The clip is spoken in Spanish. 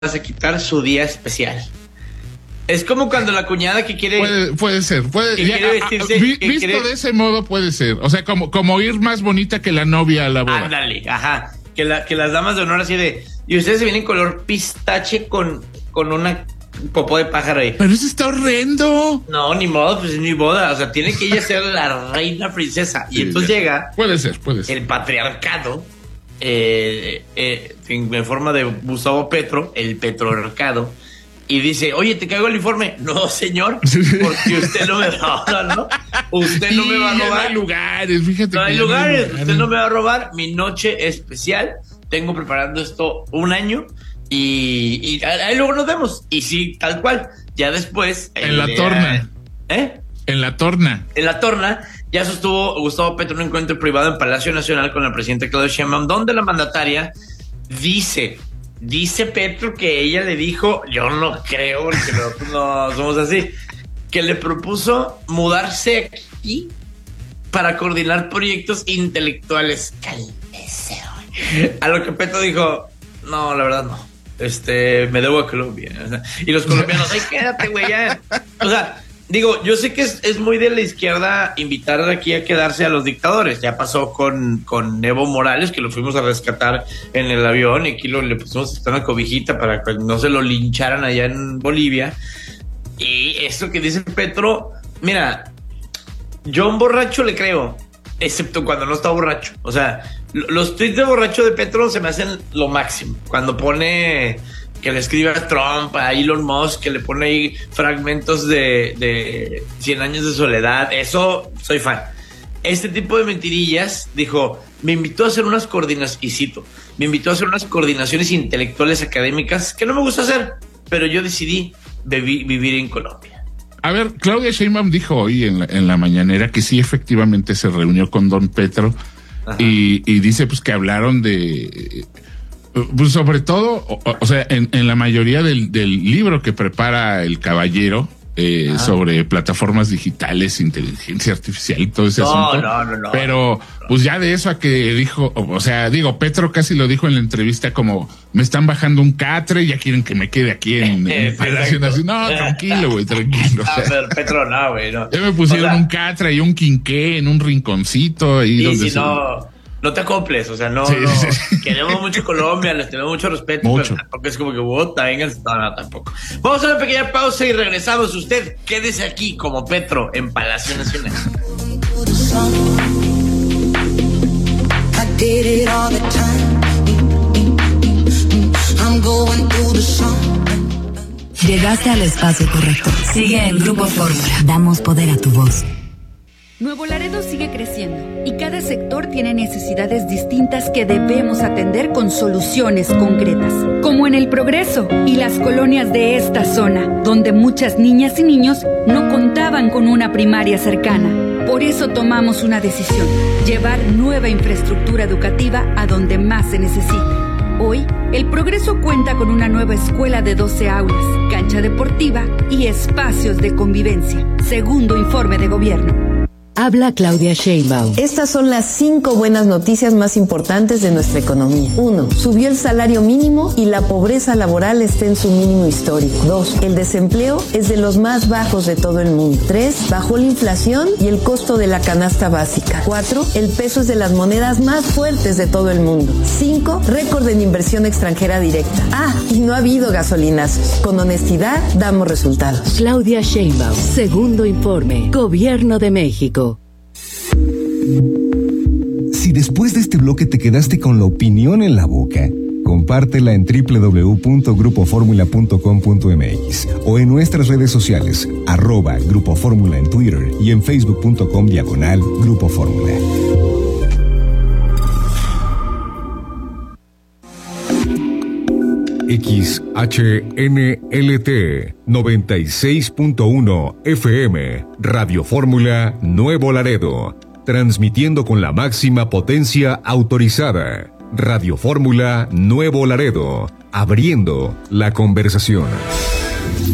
vas a quitar su día especial. Es como cuando la cuñada que quiere... Puede ser. Visto de ese modo puede ser. O sea, como ir más bonita que la novia a la boda. Ándale, ajá. Que las damas de honor así de... Y ustedes se vienen color pistache con una popó de pájaro ahí. Pero eso está horrendo. No, ni modo, pues es mi boda. O sea, tiene que ella ser la reina princesa. Y entonces llega... Puede ser. El patriarcado, en forma de Gustavo Petro, el petrorcado, y dice, oye, ¿te caigo el informe? No, señor, porque usted no me va a robar, ¿no? Usted no me va a robar. No hay lugares, fíjate. No hay lugares, usted no me va a robar. Mi noche especial, tengo preparando esto un año y ahí luego nos vemos. Y sí, tal cual. Ya después... En la torna. En la torna, ya sostuvo Gustavo Petro un encuentro privado en Palacio Nacional con la presidenta Claudia Sheinbaum, donde la mandataria dice Petro que ella le dijo, yo no creo, porque no somos así, que le propuso mudarse aquí para coordinar proyectos intelectuales. Cálmese. A lo que Petro dijo, no, la verdad no. Me debo a Colombia. O sea, y los colombianos, ay, quédate, güey, ya. O sea, digo, yo sé que es muy de la izquierda invitar aquí a quedarse a los dictadores. Ya pasó con Evo Morales, que lo fuimos a rescatar en el avión, y aquí le pusimos una cobijita para que no se lo lincharan allá en Bolivia. Y esto que dice Petro, mira, yo a un borracho le creo, excepto cuando no está borracho. O sea, los tweets de borracho de Petro se me hacen lo máximo. Cuando pone... que le escribe a Trump, a Elon Musk, que le pone ahí fragmentos de 100 años de soledad. Eso, soy fan. Este tipo de mentirillas, dijo, me invitó a hacer unas coordinaciones intelectuales académicas que no me gusta hacer, pero yo decidí vivir en Colombia. A ver, Claudia Sheinbaum dijo hoy en la mañanera que sí, efectivamente se reunió con don Petro y dice pues que hablaron de... Pues sobre todo, o sea, en la mayoría del libro que prepara el caballero sobre plataformas digitales, inteligencia artificial y todo ese asunto. No. Pero, pues ya de eso a que dijo, o sea, digo, Petro casi lo dijo en la entrevista como, me están bajando un catre y ya quieren que me quede aquí en Palacio Nacional. No, tranquilo, güey, tranquilo. No, pero Petro no, güey, no. Ya me pusieron un catre y un quinqué en un rinconcito ahí donde si no te acoples, o sea, no. Queremos mucho Colombia, les tenemos mucho respeto, mucho. Pero tampoco es como que vengan, no, tampoco. Vamos a una pequeña pausa y regresamos. Usted quédese aquí como Petro en Palacio Nacional. Llegaste al espacio correcto. Sigue en Grupo Fórmula. Damos poder a tu voz. Nuevo Laredo sigue creciendo y cada sector tiene necesidades distintas que debemos atender con soluciones concretas, como en El Progreso y las colonias de esta zona, donde muchas niñas y niños no contaban con una primaria cercana. Por eso tomamos una decisión: llevar nueva infraestructura educativa a donde más se necesita. Hoy, El Progreso cuenta con una nueva escuela de 12 aulas, cancha deportiva y espacios de convivencia, segundo informe de gobierno. Habla Claudia Sheinbaum. Estas son las 5 buenas noticias más importantes de nuestra economía. 1. Subió el salario mínimo y la pobreza laboral está en su mínimo histórico. 2. El desempleo es de los más bajos de todo el mundo. 3. Bajó la inflación y el costo de la canasta básica. 4. El peso es de las monedas más fuertes de todo el mundo. 5. Récord en inversión extranjera directa. Y no ha habido gasolinazos. Con honestidad damos resultados. Claudia Sheinbaum. Segundo informe. Gobierno de México. Si después de este bloque te quedaste con la opinión en la boca, compártela en www.grupoformula.com.mx o en nuestras redes sociales, @Grupo Fórmula en Twitter y en facebook.com/Grupo Fórmula. XHNLT 96.1 FM Radio Fórmula Nuevo Laredo, transmitiendo con la máxima potencia autorizada. Radio Fórmula Nuevo Laredo, abriendo la conversación.